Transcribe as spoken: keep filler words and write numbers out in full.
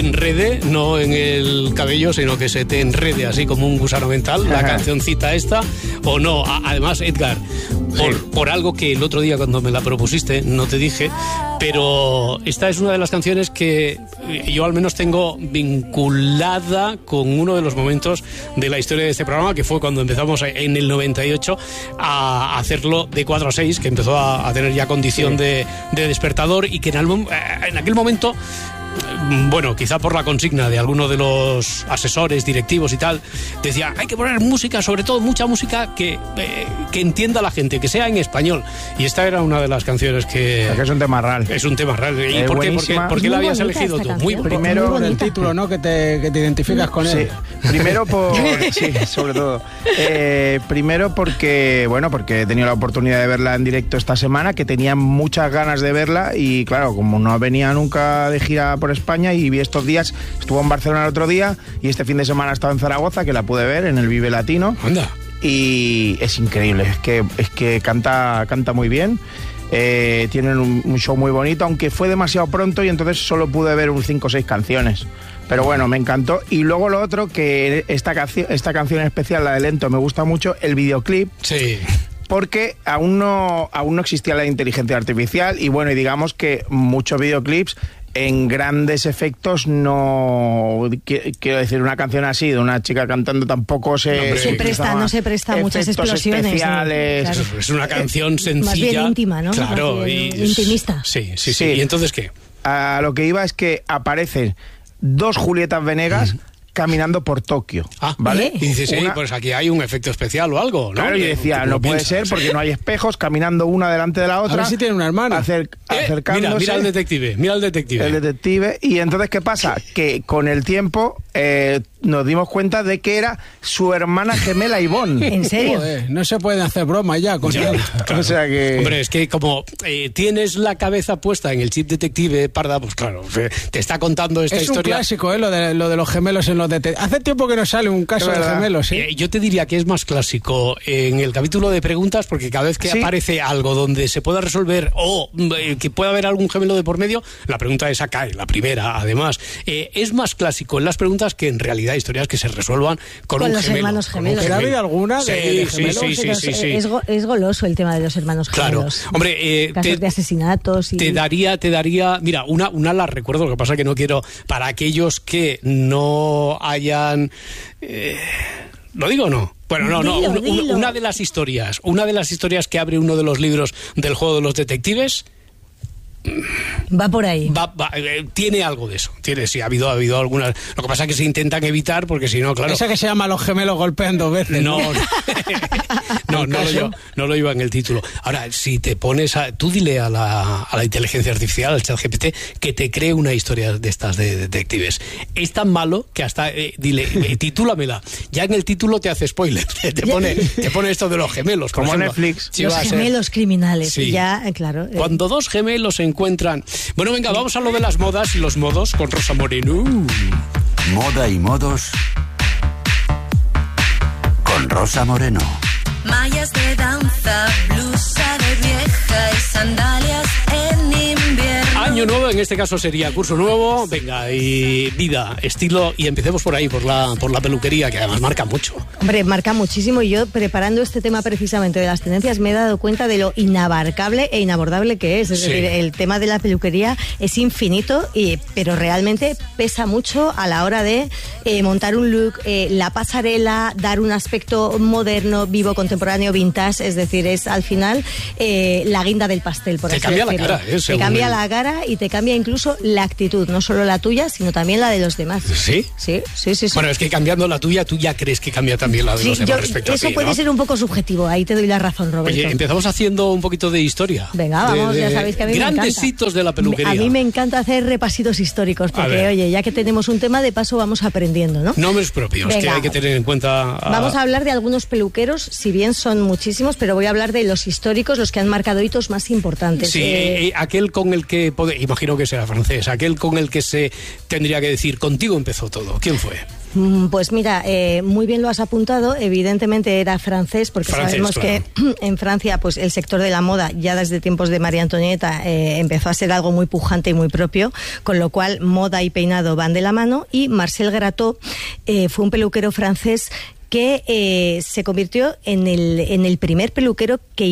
enrede, no en el cabello, sino que se te enrede así como un gusano mental, la cancioncita esta, o no. A- además, Edgar, por, sí. por algo que el otro día cuando me la propusiste, no te dije, pero esta es una de las canciones que yo al menos tengo vinculada con uno de los momentos de la historia de este programa, que fue cuando empezamos en el noventa y ocho a hacerlo de cuatro a seis, que empezó a, a tener ya condición sí. de, de despertador, y que en, el, en aquel momento, bueno, quizá por la consigna de alguno de los asesores, directivos y tal, decía, hay que poner música, sobre todo mucha música que, eh, que entienda la gente, que sea en español. Y esta era una de las canciones que... Porque es un tema real. Es un tema real. ¿Y por qué, por qué, por qué la habías elegido tú? Muy primero por el título, ¿no? Que te, que te identificas con él. Sí. Primero por... sí, sobre todo. Eh, primero porque, bueno, porque he tenido la oportunidad de verla en directo esta semana, que tenía muchas ganas de verla, y claro, como no venía nunca de gira por España, y vi estos días, estuvo en Barcelona el otro día, y este fin de semana estaba en Zaragoza, que la pude ver en el Vive Latino. Anda. Y es increíble, es que, es que canta, canta muy bien. Eh, tienen un, un show muy bonito, aunque fue demasiado pronto y entonces solo pude ver un cinco o seis canciones. Pero bueno, me encantó. Y luego lo otro, que esta, canción, esta canción en especial, la de Lento, me gusta mucho, el videoclip. Sí. Porque aún no, aún no existía la inteligencia artificial, y bueno, y digamos que muchos videoclips en grandes efectos no... Quiero decir, una canción así de una chica cantando tampoco se... No se presta, no se presta a muchas explosiones. Especiales. ¿No? Claro. Es una canción sencilla. Más bien íntima, ¿no? Claro. Y intimista. Sí, sí, sí, sí. ¿Y entonces qué? A lo que iba es que aparecen dos Julietas Venegas... Mm. caminando por Tokio, ah, ¿vale? Y dices, sí, una... pues aquí hay un efecto especial o algo, ¿no? Claro, y decía, no puede ser porque no hay espejos, caminando una delante de la otra. A ver si tiene una hermana. Acer... Eh, acercándose. Mira, mira al detective, mira al detective. El detective. Y entonces, ¿qué pasa? Que con el tiempo eh, nos dimos cuenta de que era su hermana gemela Ivonne. ¿En serio? Joder, no se pueden hacer bromas ya con ya, claro. O sea que... Hombre, es que como eh, tienes la cabeza puesta en el chip detective, Parda, pues claro, te está contando esta es historia. Es un clásico, ¿eh? Lo de, lo de los gemelos en los detectives. Hace tiempo que no sale un caso de gemelos, ¿eh? Eh, yo te diría que es más clásico en el capítulo de preguntas, porque cada vez que ¿sí? aparece algo donde se pueda resolver o eh, que pueda haber algún gemelo de por medio, la pregunta esa cae, la primera, además. Eh, es más clásico en las preguntas que en realidad historias que se resuelvan con, con un los gemelo. hermanos gemelos. ¿Ha habido alguna sí, de, de sí, gemelos? sí, sí, sí, sí. Es, go, es goloso el tema de los hermanos gemelos. Claro. Hombre, eh, casos te, de asesinatos y... te daría, te daría, mira, una, una la recuerdo, lo que pasa es que no quiero, para aquellos que no hayan... Eh, ¿Lo digo o no? Bueno, no, no. Dilo, Un, dilo. Una de las historias, una de las historias que abre uno de los libros del juego de los detectives. Va por ahí. Va, va, eh, tiene algo de eso. Tiene, sí, ha habido, ha habido algunas. Lo que pasa es que se intentan evitar porque si no, claro. Esa que se llama Los gemelos golpean dos veces. No, no, no, no, lo lleva, no lo lleva en el título. Ahora, si te pones a. Tú dile a la, a la inteligencia artificial, al ChatGPT, que te cree una historia de estas de detectives. Es tan malo que hasta. Eh, dile, eh, titúlamela. Ya en el título te hace spoiler. Te pone, te pone esto de los gemelos. Como ejemplo. Netflix. Sí, los gemelos ser. criminales. Sí. Ya, claro. Eh. Cuando dos gemelos se encuentran. Bueno, venga, vamos a lo de las modas y los modos con Rosa Moreno. Moda y modos con Rosa Moreno. Mallas de danza, blusa de vieja y sandalias en invierno. Año nuevo, en este caso sería curso nuevo. Venga, y vida, estilo, y empecemos por ahí, por la, por la peluquería, que además marca mucho. Hombre, marca muchísimo, y yo preparando este tema precisamente de las tendencias me he dado cuenta de lo inabarcable e inabordable que es. Es sí. decir, el tema de la peluquería es infinito, y, pero realmente pesa mucho a la hora de eh, montar un look, eh, la pasarela, dar un aspecto moderno, vivo, contemporáneo, vintage. Es decir, es al final eh, la guinda del pastel, por te así cambia decirlo. la cara, ¿eh? Te cambia el... la cara y te cambia incluso la actitud, no solo la tuya, sino también la de los demás. ¿Sí? Sí, sí, sí. sí. Bueno, es que cambiando la tuya, tú ya crees que cambia también la de sí, los demás yo, respecto eso a ti, puede ¿no? ser un poco subjetivo, ahí te doy la razón, Roberto. Oye, empezamos haciendo un poquito de historia. Venga, vamos, de, de ya sabéis que a mí me encanta. Grandes hitos de la peluquería. A mí me encanta hacer repasitos históricos, porque, oye, ya que tenemos un tema, de paso vamos aprendiendo, ¿no? Nombres propios, Venga. que hay que tener en cuenta. A... Vamos a hablar de algunos peluqueros, si bien son muchísimos, pero voy a hablar de los históricos, los que han marcado hitos más importantes. Sí, eh... eh, aquel con el que, imagino que será francés, aquel con el que se tendría que decir, contigo empezó todo. ¿Quién fue? Pues mira, eh, muy bien lo has apuntado. Evidentemente era francés, porque Francés, sabemos claro. que en Francia pues el sector de la moda ya desde tiempos de María Antonieta eh, empezó a ser algo muy pujante y muy propio, con lo cual moda y peinado van de la mano. Y Marcel Gratot eh, fue un peluquero francés que eh, se convirtió en el, en el primer peluquero que